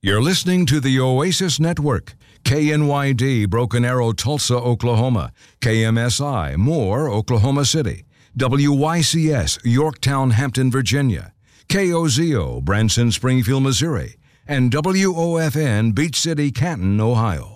You're listening to the Oasis Network. KNYD, Broken Arrow, Tulsa, Oklahoma. KMSI, Moore, Oklahoma City. WYCS, Yorktown, Hampton, Virginia. KOZO, Branson, Springfield, Missouri. And WOFN, Beach City, Canton, Ohio.